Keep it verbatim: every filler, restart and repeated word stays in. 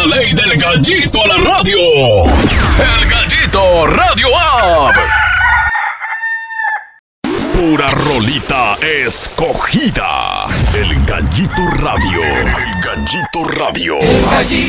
la ley del gallito a la radio. El Gallito Radio App. Pura rolita escogida. El Gallito Radio. El Gallito Radio.